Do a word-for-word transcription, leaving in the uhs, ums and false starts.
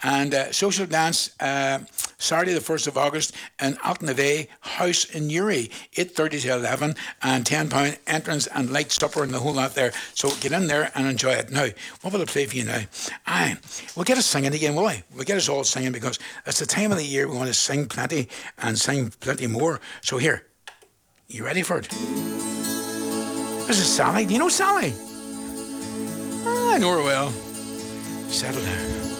And uh, social dance uh, Saturday the first of August in Altnavay House in Newry, eight thirty to eleven, and ten pound entrance and light supper and the whole lot there. So get in there and enjoy it. Now, what will I play for you now? Aye, we'll get us singing again, will we? We'll get us all singing because it's the time of the year we want to sing plenty and sing plenty more. So here, you ready for it? This is Sally. Do you know Sally? Ah, I know her well. Settle down.